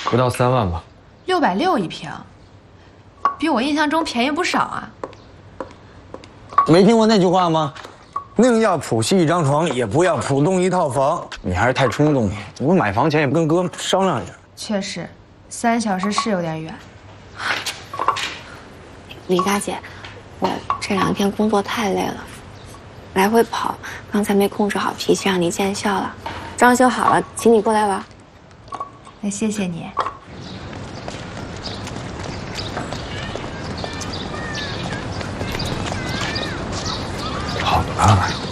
不到3万吧。 660一平，比我印象中便宜不少啊。 没听过那句话吗？宁要浦西一张床，也不要浦东一套房。你还是太冲动了。我买房前也不跟哥商量一下。 确实，3小时是有点远。 李大姐，我这2天工作太累了，来回跑，刚才没控制好脾气，让你见笑了。装修好了，请你过来玩。 那谢谢你。 好啊。